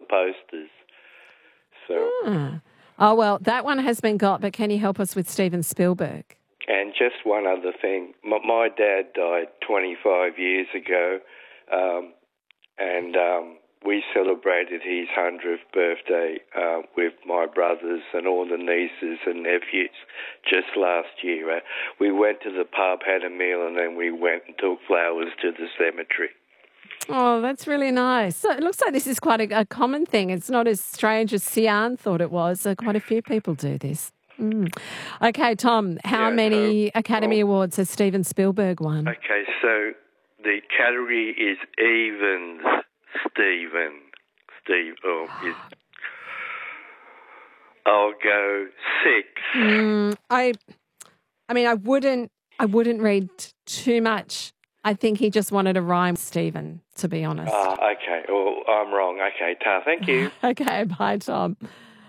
posters. So. Oh, well, that one has been got, but can you help us with Steven Spielberg? And just one other thing. My dad died 25 years ago, and we celebrated his 100th birthday with my brothers and all the nieces and nephews just last year. We went to the pub, had a meal, and then we went and took flowers to the cemetery. Oh, that's really nice. So it looks like this is quite a common thing. It's not as strange as Sian thought it was. So quite a few people do this. Okay, Tom, how many Academy Awards has Steven Spielberg won? Okay, so the category is evens, Steven. I'll go 6. I mean, I wouldn't read too much. I think he just wanted to rhyme Stephen, to be honest. Okay. Well, I'm wrong. Okay, thank you. Okay, bye, Tom.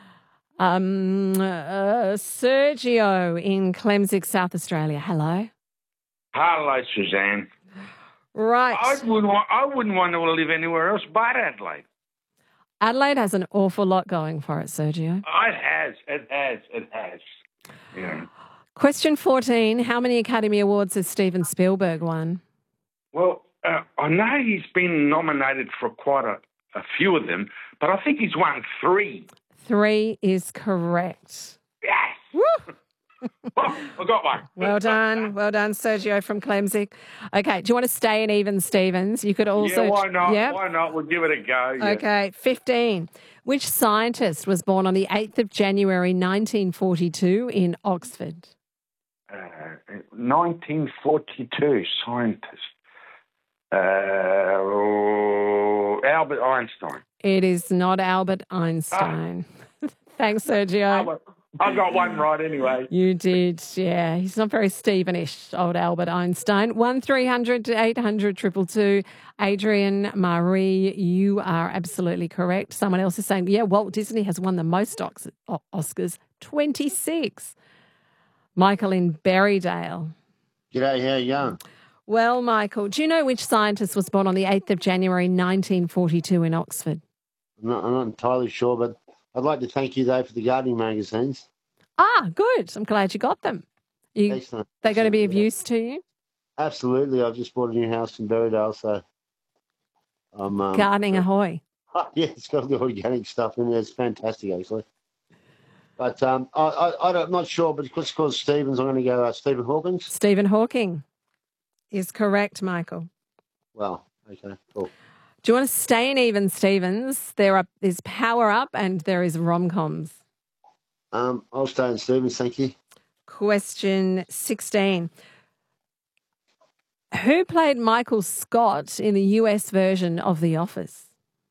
Sergio in Clemsig, South Australia. Hello. Hello, Suzanne. Right. I wouldn't want to live anywhere else but Adelaide. Adelaide has an awful lot going for it, Sergio. It has. Yeah. Question 14. How many Academy Awards has Steven Spielberg won? Well, I know he's been nominated for quite a few of them, but I think he's won 3. 3 is correct. Yes! Woo! I got one. Well done, Sergio from Clemsig. Okay, do you want to stay in even Stevens? You could also... Yeah, why not? Yep. Why not? We'll give it a go. Yeah. Okay, 15. Which scientist was born on the 8th of January 1942 in Oxford? 1942, scientist. Albert Einstein. It is not Albert Einstein. Thanks, Sergio. I got one right anyway. You did, yeah. He's not very Stevenish, old Albert Einstein. 1300 800 222. Adrian Marie, you are absolutely correct. Someone else is saying, yeah, Walt Disney has won the most Oscars, 26. Michael in Berrydale. G'day, how you going? Well, Michael, do you know which scientist was born on the 8th of January 1942 in Oxford? I'm not entirely sure, but I'd like to thank you, though, for the gardening magazines. Ah, good. I'm glad you got them. Excellent. They're going to be of use to you? Absolutely. I've just bought a new house in Berrydale, so I'm... Gardening ahoy. Yeah, it's got the organic stuff in there. It's fantastic, actually. But I'm not sure, but because it's called Stevens, I'm going to go Stephen Hawkins. Stephen Hawking is correct, Michael. Well, okay, cool. Do you want to stay in even Stevens? There's Power Up and there is rom-coms. I'll stay in Stevens, thank you. Question 16. Who played Michael Scott in the US version of The Office?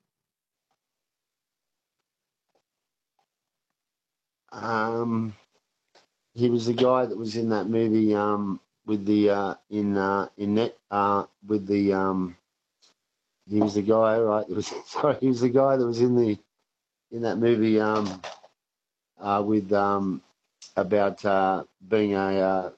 He was the guy that was in that movie with the he was the guy, right? He was the guy that was in that movie with about being a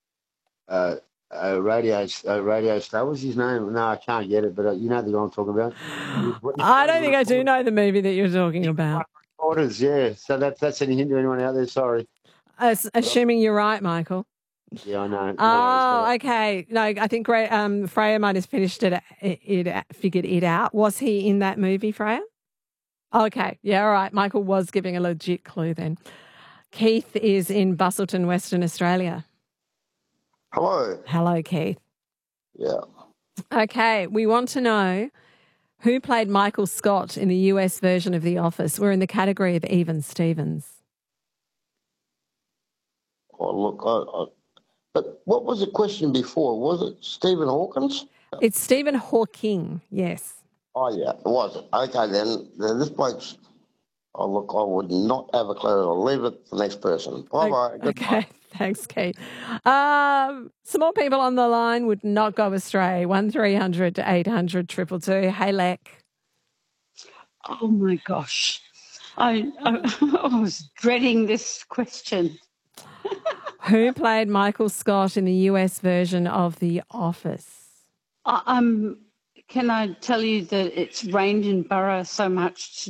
radio star. What's his name? No, I can't get it, but you know the guy I'm talking about. I don't think I do know the movie that you're talking about. Orders, yeah. So that's any hint to anyone out there? Sorry. Assuming you're right, Michael. Yeah, I know. Oh, okay. No, I think Freya might have figured it out. Was he in that movie, Freya? Okay. Yeah, all right. Michael was giving a legit clue then. Keith is in Busselton, Western Australia. Hello. Hello, Keith. Yeah. Okay. We want to know who played Michael Scott in the US version of The Office. We're in the category of even Stevens. Oh, look, but what was the question before? Was it Stephen Hawkins? It's Stephen Hawking, yes. Oh, yeah, it was. Okay, then this bloke's... Oh, look, I would not have a clue. I'll leave it to the next person. Bye-bye. Okay, thanks, Keith. Some more people on the line would not go astray. 1300 800 222. Hey, Lek. Oh, my gosh. I was dreading this question. Who played Michael Scott in the US version of The Office? Can I tell you that it's rained in Borough so much